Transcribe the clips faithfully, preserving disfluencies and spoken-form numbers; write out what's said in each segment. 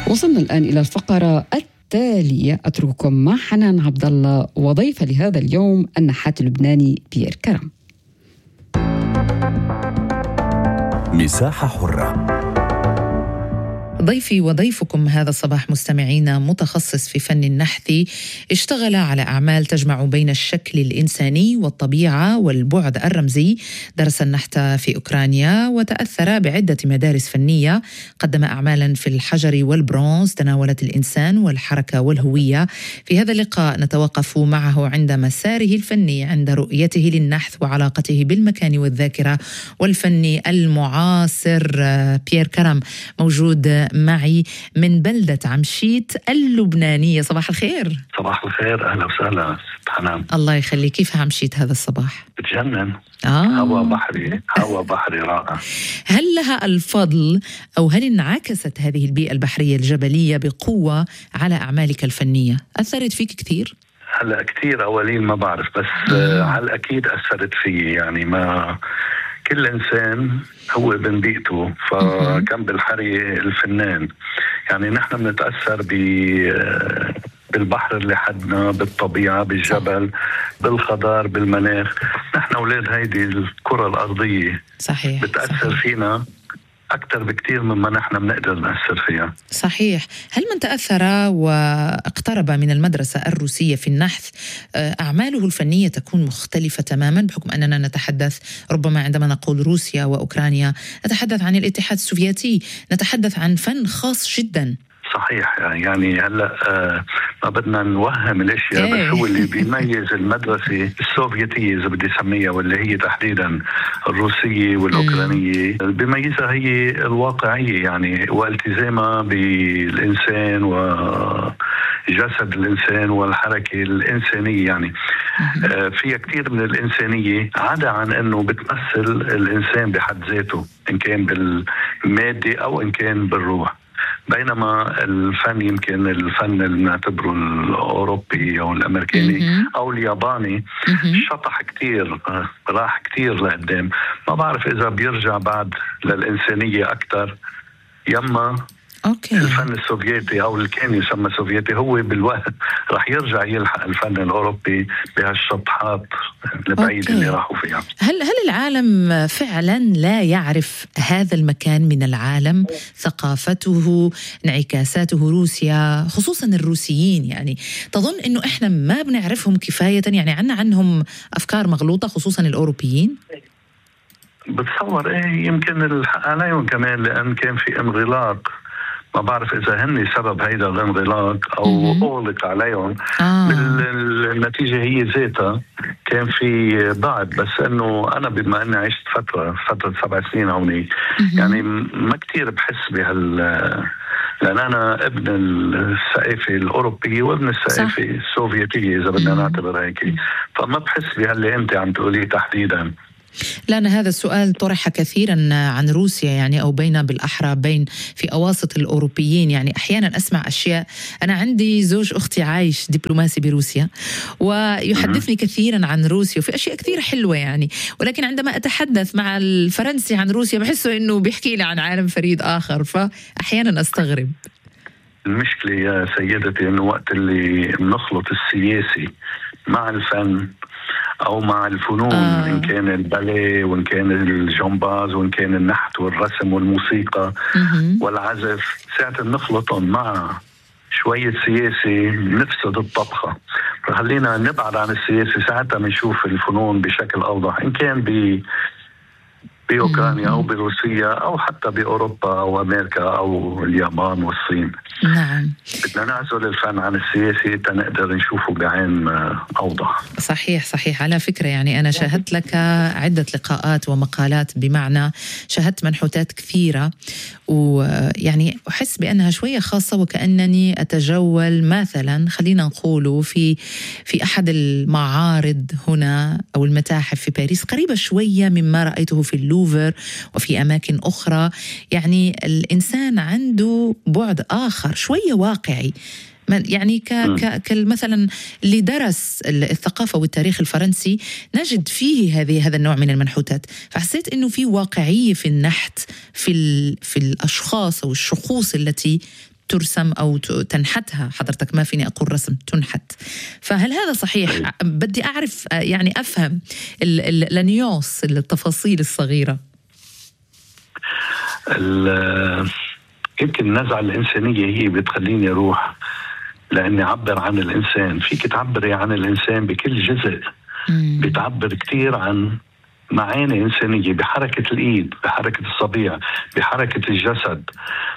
وصلنا الآن إلى الفقرة التالية، أترككم مع حنان عبد الله وضيف لهذا اليوم النحات اللبناني بيير كرم. مساحة حرة. ضيفي وضيفكم هذا الصباح مستمعينا متخصص في فن النحت، اشتغل على أعمال تجمع بين الشكل الإنساني والطبيعة والبعد الرمزي، درس النحت في أوكرانيا وتأثر بعدة مدارس فنية، قدم أعمالا في الحجر والبرونز تناولت الإنسان والحركة والهوية. في هذا اللقاء نتوقف معه عند مساره الفني، عند رؤيته للنحت وعلاقته بالمكان والذاكرة والفن المعاصر. بيير كرم موجود معي من بلدة عمشيت اللبنانية. صباح الخير. صباح الخير، أهلا وسهلا حنان. الله يخليك. كيف عمشيت هذا الصباح؟ بتجنن. آه. هوا بحري هوا بحري رائع. هل لها الفضل أو هل انعكست هذه البيئة البحرية الجبلية بقوة على أعمالك الفنية؟ أثرت فيك كثير؟ هلا كثير أولين ما بعرف، بس آه. على الأكيد أثرت فيه. يعني ما كل إنسان هو ابن بيئته، فكان بالحري الفنان. يعني نحن بنتأثر ب بالبحر اللي حدنا، بالطبيعة، بالجبل، بالخضار، بالمناخ. نحن أولاد هيدي الكرة الأرضية. صحيح. بتأثر صحيح. فينا أكثر بكتير مما نحن بنقدر نأثر فيها. صحيح. هل من تأثر واقترب من المدرسة الروسية في النحت أعماله الفنية تكون مختلفة تماما، بحكم أننا نتحدث ربما عندما نقول روسيا وأوكرانيا نتحدث عن الاتحاد السوفيتي، نتحدث عن فن خاص جدا. صحيح. يعني هلا آه ما بدنا نوهم الاشياء، ايه. بس هو اللي بيميز المدرسه السوفيتيه اذا بدي اسميها، واللي هي تحديدا الروسيه والاوكرانيه، بيميزها هي الواقعيه، يعني والتزامها بالانسان وجسد الانسان والحركه الانسانيه. يعني آه فيها كثير من الانسانيه، عدا عن انه بتمثل الانسان بحد ذاته، ان كان بالماده او ان كان بالروح. بينما الفن يمكن الفن اللي نعتبره الأوروبي أو الأمريكاني أو الياباني شطح كتير، راح كتير لقدام. ما بعرف إذا بيرجع بعد للإنسانية أكتر، يما أوكي. الفن السوفيتي أو اللي كان يسمى سوفيتي هو بالوقت راح يرجع يلحق الفن الأوروبي بهالشطحات البعيدة اللي راحوا فيها. هل هل العالم فعلا لا يعرف هذا المكان من العالم، ثقافته، انعكاساته؟ روسيا خصوصا الروسيين، يعني تظن إنه إحنا ما بنعرفهم كفاية؟ يعني عنا عنهم أفكار مغلوطة خصوصا الأوروبيين. بتصور إيه، يمكن الحق عليهم كمان، لأن كان في انغلاق. ما بعرف إذا هن سبب هيدا الانغلاق أو أغلق عليهم. آه. النتيجة هي ذاتها كان في بعد، بس إنه أنا بما أني عشت فترة فترة سبع سنين هوني، يعني ما كتير بحس بهال، لأن أنا ابن الثقافة الأوروبية وابن الثقافة السوفيتية إذا بدنا نعتبر هيك، فما بحس بهاللي أنت عم تقولي تحديدا. لأن هذا السؤال طرح كثيرا عن روسيا، يعني أو بين بالأحرى بين في أواسط الأوروبيين. يعني أحيانا أسمع أشياء، أنا عندي زوج أختي عايش دبلوماسي بروسيا ويحدثني كثيرا عن روسيا وفي أشياء كثير حلوة يعني، ولكن عندما أتحدث مع الفرنسي عن روسيا بحسه إنه بيحكي لي عن عالم فريد آخر، فأحيانا أستغرب. المشكلة يا سيدتي إنه وقت اللي بنخلط السياسي مع الفن أو مع الفنون، آه. إن كان الباليه وإن كان الجمباز وإن كان النحت والرسم والموسيقى م-م. والعزف، ساعة نخلطهم مع شوية سياسي نفسد الطبخة. فخلينا نبعد عن السياسي، ساعتها بنشوف الفنون بشكل أوضح، إن كان ب بأوكرانيا أو بروسيا أو حتى بأوروبا أو أمريكا أو اليابان والصين. نعم. بدنا نعزل الفن عن السياسي تنقدر نشوفه بعين أوضح. صحيح صحيح. على فكرة يعني أنا شاهدت لك عدة لقاءات ومقالات، بمعنى شاهدت منحوتات كثيرة، ويعني أحس بأنها شوية خاصة، وكأنني أتجول مثلا خلينا نقوله في في أحد المعارض هنا أو المتاحف في باريس، قريبة شوية مما رأيته في اللوفر وفي أماكن أخرى. يعني الإنسان عنده بعد آخر شوية واقعي، يعني ك ك مثلا اللي درس الثقافة والتاريخ الفرنسي نجد فيه هذه هذا النوع من المنحوتات. فحسيت إنه في واقعية في النحت، في في الأشخاص أو الشخوص التي ترسم أو تنحتها حضرتك، ما فيني أقول رسم، تنحت. فهل هذا صحيح؟ بدي أعرف يعني أفهم النيوس، التفاصيل الصغيرة. يمكن النزعة الإنسانية هي بتخليني أروح لأني أعبر عن الإنسان. فيك تعبري عن الإنسان بكل جزء، بتعبر كتير عن معاني إنسانية بحركة الإيد، بحركة الصبيع، بحركة الجسد،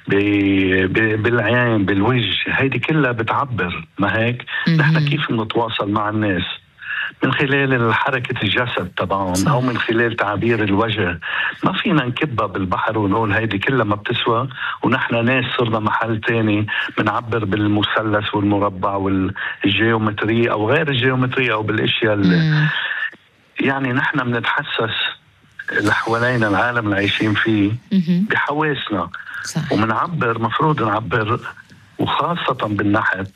بالعين، بالوجه. هيدي كلها بتعبر. ما هيك نحن كيف نتواصل مع الناس؟ من خلال حركة الجسد تبعهم أو من خلال تعبير الوجه. ما فينا نكبها بالبحر ونقول هيدي كلها ما بتسوى ونحن ناس صرنا محل تاني بنعبر بالمثلث والمربع والجيومترية أو غير الجيومترية أو بالأشياء اللي يعني نحن بنتحسس اللي حوالينا العالم اللي عايشين فيه بحواسنا، ومنعبر مفروض نعبر، وخاصة بالنحت.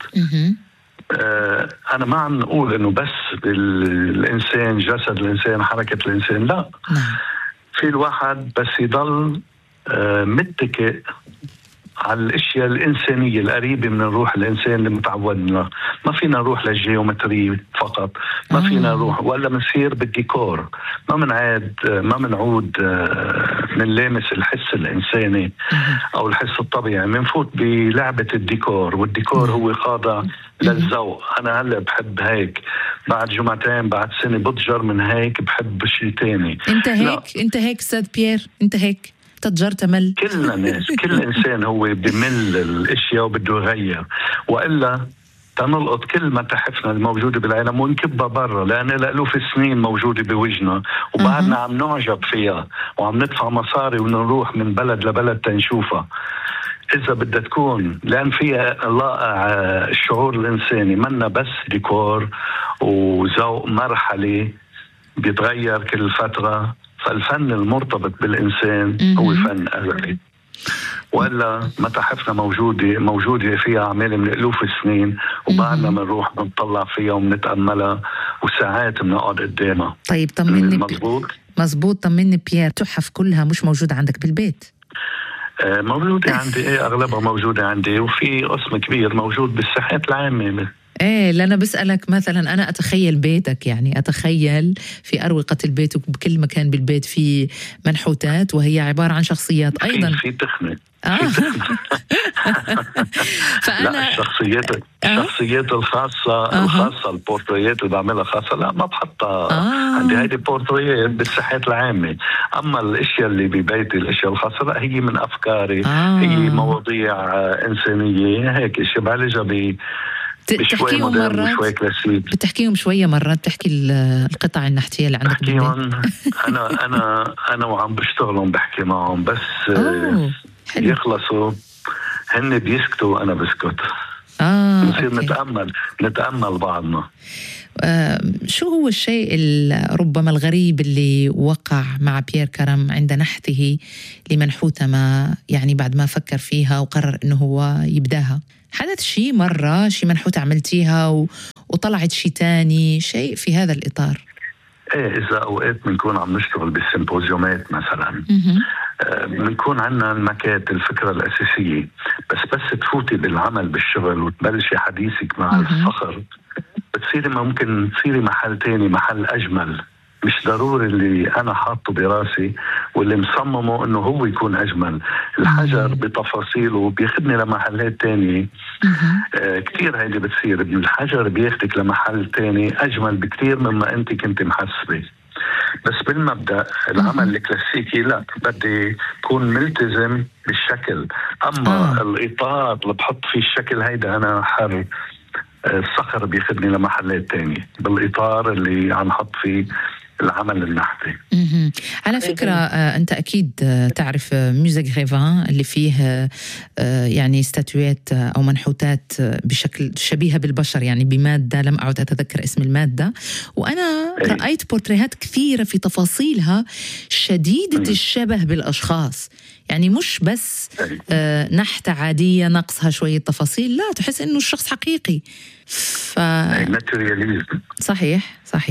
آه أنا ما عم نقول إنه بس الإنسان، جسد الإنسان، حركة الإنسان، لا. في الواحد بس يضل آه متكئ على الاشياء الانسانيه القريبه من الروح الانسان اللي متعودنا. ما فينا نروح للجيومتري فقط، ما فينا نروح ولا منصير بالديكور، ما منعاد ما منعود من لامس الحس الانساني او الحس الطبيعي، منفوت بلعبه الديكور، والديكور هو خاضع للذوق. انا هلا بحب هيك، بعد جمعتين بعد سنه بتجر من هيك بحب شيء تاني. انت هيك لا. انت هيك استاذ بيير، انت هيك تتجر تمل. كلنا ناس، كل إنسان هو بمل الأشياء وبده يغير، وإلا تنلقط كل متاحفنا الموجودة بالعالم ونكبها برا، لأن لألوف السنين موجودة بوجهنا وبعدنا عم نعجب فيها وعم ندفع مصاري ونروح من بلد لبلد تنشوفها. إذا بدها تكون لأن فيها رائع الشعور الإنساني، منا بس ديكور وذوق مرحلي بيتغير كل فترة. فالفن المرتبط بالإنسان هو فن أزلي، وإلا متاحفنا موجودة موجودة فيها أعمال من ألوف السنين وبعدنا بنروح بنطلع فيها وبنتأملها وساعات بنقعد قدامها. طيب طمني. مزبوط مزبوط طمني بيير، تحف كلها مش موجودة عندك بالبيت؟ آه موجودة عندي، إيه أغلبها موجودة عندي، وفي قسم كبير موجود بالساحات العامة. ايه، لأنا بسألك مثلا أنا أتخيل بيتك، يعني أتخيل في أروقة البيت وبكل مكان بالبيت في منحوتات وهي عبارة عن شخصيات أيضا. في تخمة آه. فأنا لا، الشخصيات الشخصيات الخاصة آه. الخاصة البورتريات اللي بعملها خاصة لا ما بحطها آه. عندي. هيدي بورتريات بالساحات العامة. أما الأشياء اللي ببيتي الأشياء الخاصة لا، هي من أفكاري آه. هي مواضيع إنسانية هيك إشي بعالجها ب بتحكيهم مرات، بتحكيهم شوية مرات، بتحكي القطع النحتية اللي عندك بالبيت. أنا أنا أنا وعم بشتغلهم بحكي معهم، بس يخلصوا هن بيسكتوا وأنا بسكت. آه نصير نتأمل نتأمل بعضنا. آه شو هو الشيء ربما الغريب اللي وقع مع بيير كرم عند نحته لمنحوتة ما، يعني بعد ما فكر فيها وقرر إنه هو يبداها؟ حدث شيء مرة، شيء منحوتة عملتيها و... وطلعت شيء تاني، شيء في هذا الإطار؟ ايه، إذا أوقات بنكون عم نشتغل بالسيمبوزيومات مثلا، بنكون آه عنا المكات الفكرة الأساسية، بس بس تفوتي بالعمل بالشغل وتبلشي حديثك مع الصخر بتصيري ممكن تصيري محل تاني، محل أجمل. مش ضروري اللي أنا حاطه براسي واللي مصممه إنه هو يكون أجمل. الحجر بتفاصيله بياخدني لمحلات تانية آه كتير. هيدي بتصير الحجر بياخدك لمحل تاني أجمل بكتير مما أنت كنت محسبة. بس بالمبدأ العمل الكلاسيكي لا، بدي يكون ملتزم بالشكل. أما آه. الإطار اللي بحط فيه الشكل هيدا أنا حر. الصخر بياخدني لمحلات تانية بالإطار اللي عم حط فيه العمل النحتي. على فكرة أنت أكيد تعرف موزي غريفان اللي فيه يعني ستاتويات أو منحوتات بشكل شبيهة بالبشر، يعني بمادة لم أعد أتذكر اسم المادة، وأنا أي. رأيت بورتريهات كثيرة في تفاصيلها شديدة الشبه بالأشخاص، يعني مش بس أي. نحتة عادية نقصها شوية تفاصيل، لا، تحس إنه الشخص حقيقي. ف... ماتيرياليزم. صحيح صحيح.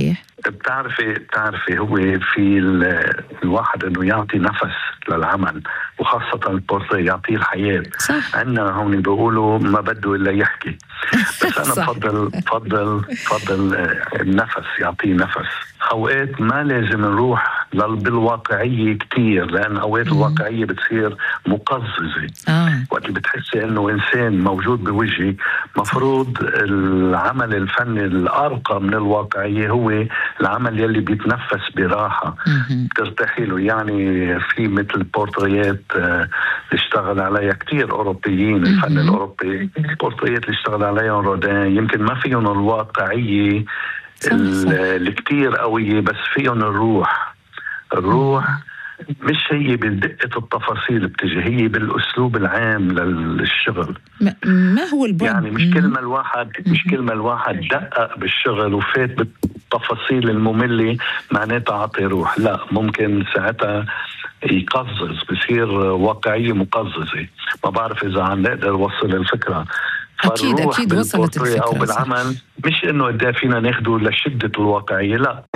بتعرفي بتعرفي هو في الواحد انه يعطي نفس للعمل، وخاصة البورتريه يعطيه الحياة. عندنا هون بيقولوا ما بده الا يحكي، بس انا بفضل بفضل بفضل النفس، يعطيه نفس. اوقات ما لازم نروح بالواقعية كتير، لان اوقات الواقعية بتصير مقززة. آه. وقت بتحسي انه انسان موجود بوجهك، مفروض العمل الفني الارقى من الواقعية هو العمل يلي بيتنفس براحة بترتاحي له. يعني في مثل البورتريات اللي اشتغل عليها كتير أوروبيين، الفن الأوروبي، البورتريات اللي اشتغل عليها رودان يمكن ما فيهم الواقعية اللي كتير قوية، بس فيهم الروح. الروح مش هي بدقة التفاصيل بتجي، هي بالأسلوب العام للشغل. ما هو البعد؟ يعني مش كل ما الواحد مش كل ما الواحد دقق بالشغل وفات بالتفاصيل المملة معناتها عطي روح، لا، ممكن ساعتها يقزز، بصير واقعية مقززة. ما بعرف إذا عم نقدر وصل الفكرة. أكيد أكيد وصلت الفكرة أو بالعمل، مش إنه قد فينا ناخده لشدة الواقعية، لا،